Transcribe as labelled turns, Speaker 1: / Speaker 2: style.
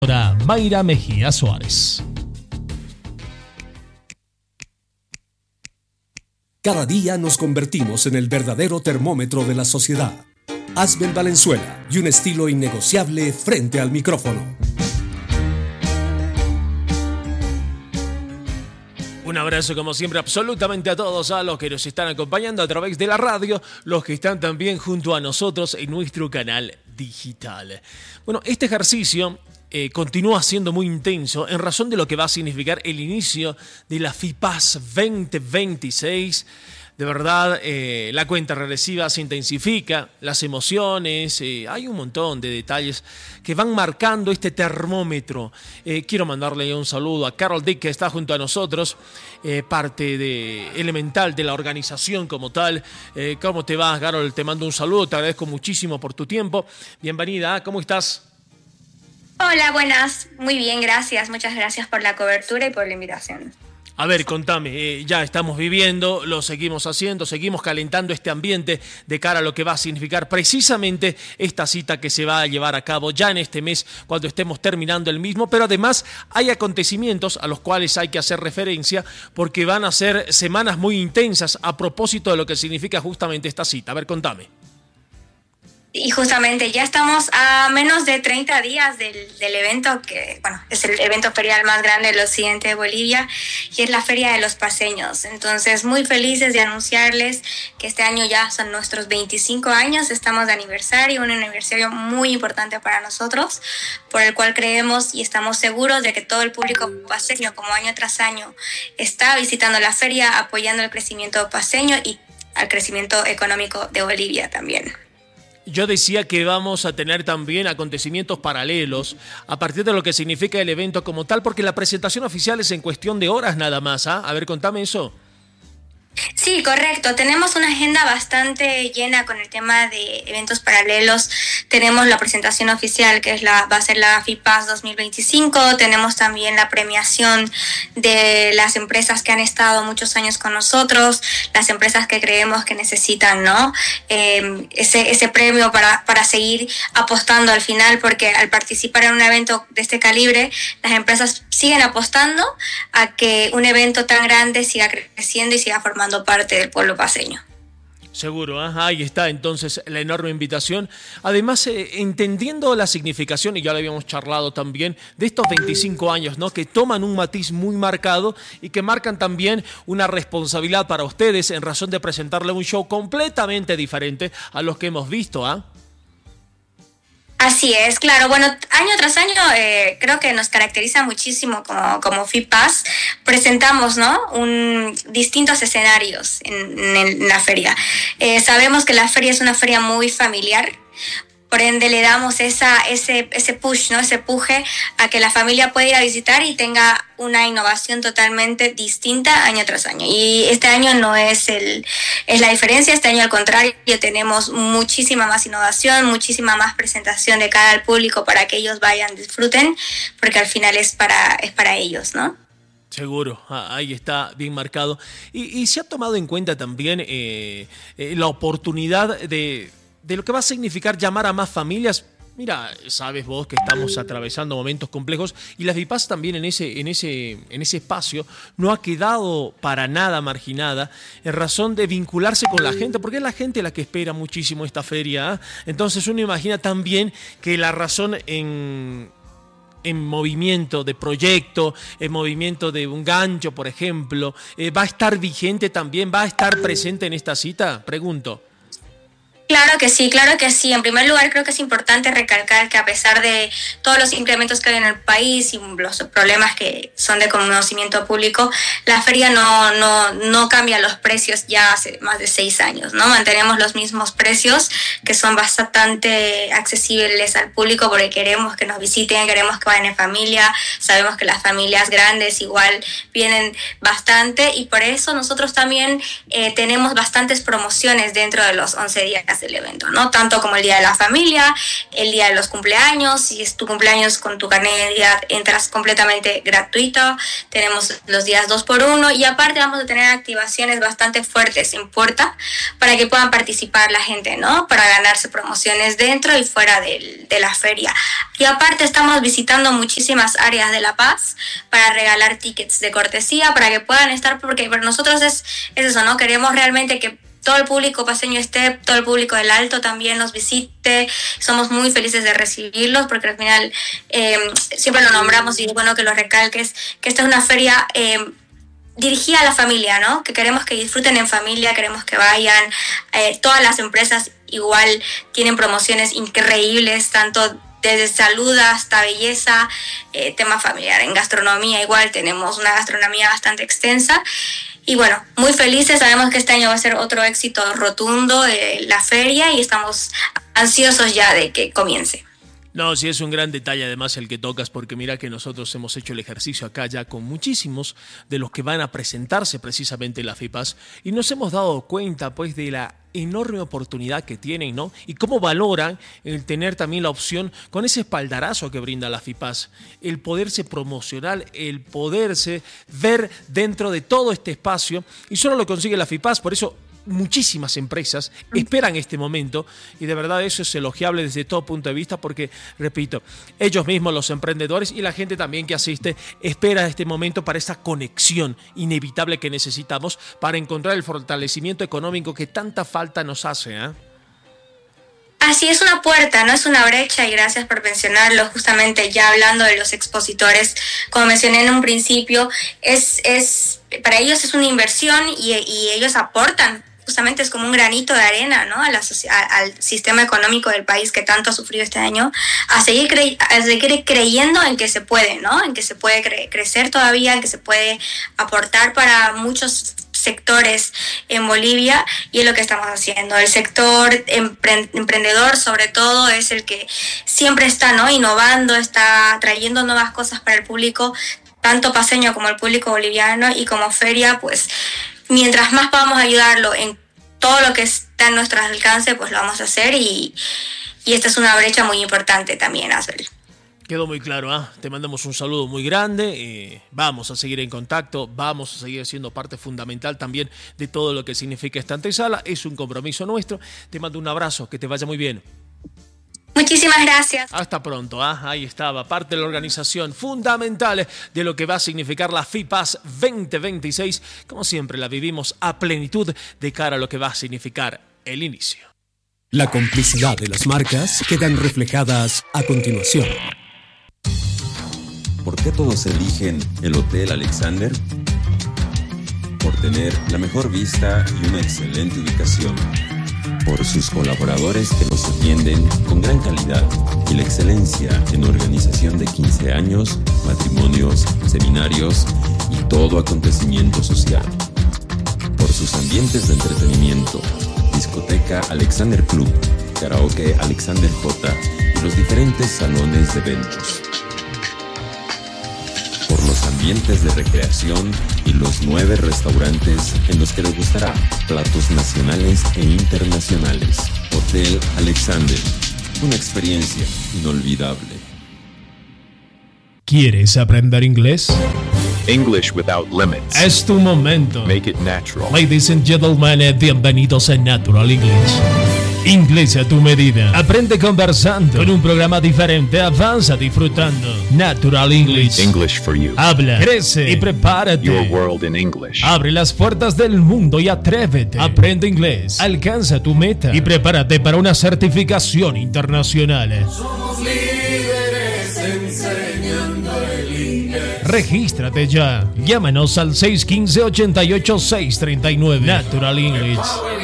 Speaker 1: Ahora Mayra Mejía Suárez.
Speaker 2: Cada día nos convertimos en el verdadero termómetro de la sociedad. Asbel Valenzuela y un estilo innegociable frente al micrófono.
Speaker 3: Un abrazo como siempre absolutamente a todos, a los que nos están acompañando a través de la radio, los que están también junto a nosotros en nuestro canal digital. Bueno, este ejercicio continúa siendo muy intenso en razón de lo que va a significar el inicio de la FIPAS 2026. De verdad, la cuenta regresiva se intensifica, las emociones, hay un montón de detalles que van marcando este termómetro. Quiero mandarle un saludo a Carol Dick, que está junto a nosotros, parte elemental de la organización como tal. ¿Cómo te va, Carol? Te mando un saludo, te agradezco muchísimo por tu tiempo. Bienvenida, ¿cómo estás?
Speaker 4: Hola, buenas. Muy bien, gracias. Muchas gracias por la cobertura y por la invitación.
Speaker 3: A ver, contame, ya estamos viviendo, lo seguimos haciendo, seguimos calentando este ambiente de cara a lo que va a significar precisamente esta cita que se va a llevar a cabo ya en este mes cuando estemos terminando el mismo, pero además hay acontecimientos a los cuales hay que hacer referencia porque van a ser semanas muy intensas a propósito de lo que significa justamente esta cita. A ver, contame.
Speaker 4: Y justamente ya estamos a menos de 30 días del evento, que bueno, es el evento ferial más grande del occidente de Bolivia y es la Feria de los Paceños. Entonces, muy felices de anunciarles que este año ya son nuestros 25 años, estamos de aniversario, un aniversario muy importante para nosotros, por el cual creemos y estamos seguros de que todo el público paceño, como año tras año, está visitando la feria, apoyando el crecimiento paceño y al crecimiento económico de Bolivia también.
Speaker 3: Yo decía que vamos a tener también acontecimientos paralelos a partir de lo que significa el evento como tal, porque la presentación oficial es en cuestión de horas nada más, ¿ah? A ver, contame eso.
Speaker 4: Sí, correcto. Tenemos una agenda bastante llena con el tema de eventos paralelos. Tenemos la presentación oficial, que va a ser la FIPAS 2025. Tenemos también la premiación de las empresas que han estado muchos años con nosotros, las empresas que creemos que necesitan, ¿no? Ese premio para seguir apostando al final, porque al participar en un evento de este calibre, las empresas siguen apostando a que un evento tan grande siga creciendo y siga formando parte del pueblo paceño.
Speaker 3: Seguro, ahí está entonces la enorme invitación. Además, entendiendo la significación, y ya lo habíamos charlado también, de estos 25 años, ¿no? Que toman un matiz muy marcado y que marcan también una responsabilidad para ustedes en razón de presentarle un show completamente diferente a los que hemos visto, ¿ah?
Speaker 4: Así es, claro. Bueno, año tras año creo que nos caracteriza muchísimo como FIPAS. Presentamos, ¿no? Distintos escenarios en la feria. Sabemos que la feria es una feria muy familiar. Por ende, le damos ese push, ¿no? Ese empuje a que la familia pueda ir a visitar y tenga una innovación totalmente distinta año tras año. Y este año no es la diferencia. Este año, al contrario, tenemos muchísima más innovación, muchísima más presentación de cara al público para que ellos vayan, disfruten, porque al final es para ellos, ¿no?
Speaker 3: Seguro, ahí está bien marcado. Y se ha tomado en cuenta también la oportunidad de lo que va a significar llamar a más familias. Mira, sabes vos que estamos atravesando momentos complejos y la FIPAS también en ese espacio no ha quedado para nada marginada en razón de vincularse con la gente, porque es la gente la que espera muchísimo esta feria, ¿eh? Entonces uno imagina también que la razón en movimiento de proyecto, en movimiento de un gancho, por ejemplo, ¿va a estar vigente también? ¿Va a estar presente en esta cita? Pregunto.
Speaker 4: Claro que sí, claro que sí. En primer lugar, creo que es importante recalcar que a pesar de todos los incrementos que hay en el país y los problemas que son de conocimiento público, la feria no cambia los precios ya hace más de 6 años, ¿no? Mantenemos los mismos precios que son bastante accesibles al público porque queremos que nos visiten, queremos que vayan en familia, sabemos que las familias grandes igual vienen bastante y por eso nosotros también tenemos bastantes promociones dentro de los 11 días del evento, ¿no? Tanto como el día de la familia, el día de los cumpleaños. Si es tu cumpleaños, con tu carnet de identidad entras completamente gratuito. Tenemos los días 2x1 y aparte vamos a tener activaciones bastante fuertes en puerta para que puedan participar la gente, ¿no? Para ganarse promociones dentro y fuera de la feria. Y aparte estamos visitando muchísimas áreas de La Paz para regalar tickets de cortesía para que puedan estar, porque para nosotros es eso, ¿no? Queremos realmente que todo el público paseño esté, todo el público del Alto también nos visite. Somos muy felices de recibirlos porque al final siempre lo nombramos y es bueno que lo recalques, que esta es una feria dirigida a la familia, ¿no? Que queremos que disfruten en familia, queremos que vayan. Todas las empresas igual tienen promociones increíbles, tanto desde salud hasta belleza, tema familiar. En gastronomía igual tenemos una gastronomía bastante extensa. Y bueno, muy felices, sabemos que este año va a ser otro éxito rotundo la feria y estamos ansiosos ya de que comience.
Speaker 3: No, sí, es un gran detalle además el que tocas, porque mira que nosotros hemos hecho el ejercicio acá ya con muchísimos de los que van a presentarse precisamente en la FIPAS y nos hemos dado cuenta pues de la enorme oportunidad que tienen, ¿no? Y cómo valoran el tener también la opción con ese espaldarazo que brinda la FIPAS, el poderse promocionar, el poderse ver dentro de todo este espacio y solo lo consigue la FIPAS, por eso muchísimas empresas esperan este momento y de verdad eso es elogiable desde todo punto de vista porque, repito, ellos mismos, los emprendedores y la gente también que asiste, espera este momento para esa conexión inevitable que necesitamos para encontrar el fortalecimiento económico que tanta falta nos hace, ¿eh?
Speaker 4: Así es, una puerta, no es una brecha y gracias por mencionarlo. Justamente ya hablando de los expositores, como mencioné en un principio, para ellos es una inversión y ellos aportan. Justamente es como un granito de arena, ¿no? Al sistema económico del país que tanto ha sufrido este año, a seguir creyendo en que se puede, ¿no? En que se puede crecer todavía, en que se puede aportar para muchos sectores en Bolivia y es lo que estamos haciendo. El sector emprendedor sobre todo es el que siempre está, ¿no? Innovando, está trayendo nuevas cosas para el público, tanto paseño como el público boliviano y como feria, pues mientras más podamos ayudarlo en todo lo que está en nuestro alcance, pues lo vamos a hacer y esta es una brecha muy importante también, Asbel.
Speaker 3: Quedó muy claro, ¿eh? Te mandamos un saludo muy grande, vamos a seguir en contacto, vamos a seguir siendo parte fundamental también de todo lo que significa esta antesala, es un compromiso nuestro, te mando un abrazo, que te vaya muy bien.
Speaker 4: Muchísimas gracias.
Speaker 3: Hasta pronto, ¿eh? Ahí estaba, parte de la organización fundamental de lo que va a significar la FIPAS 2026, como siempre la vivimos a plenitud de cara a lo que va a significar el inicio.
Speaker 2: La complicidad de las marcas quedan reflejadas a continuación.
Speaker 5: ¿Por qué todos eligen el Hotel Alexander? Por tener la mejor vista y una excelente ubicación. Por sus colaboradores que nos atienden con gran calidad y la excelencia en organización de 15 años, matrimonios, seminarios y todo acontecimiento social. Por sus ambientes de entretenimiento, discoteca Alexander Club, karaoke Alexander J y los diferentes salones de eventos. Por los ambientes de recreación y los 9 restaurantes en los que les gustará platos nacionales e internacionales. Hotel Alexander, una experiencia inolvidable.
Speaker 1: ¿Quieres aprender inglés?
Speaker 6: English without limits.
Speaker 1: Es tu momento.
Speaker 6: Make it natural.
Speaker 1: Ladies and gentlemen, bienvenidos a Natural English. Inglés a tu medida. Aprende conversando. Con un programa diferente, avanza disfrutando. Natural English.
Speaker 6: English for you.
Speaker 1: Habla, crece y prepárate.
Speaker 6: Your world in English.
Speaker 1: Abre las puertas del mundo y atrévete. Aprende inglés. Alcanza tu meta y prepárate para una certificación internacional.
Speaker 7: Somos líderes enseñando el inglés.
Speaker 1: Regístrate ya. Llámanos al 615-88-639. Natural English.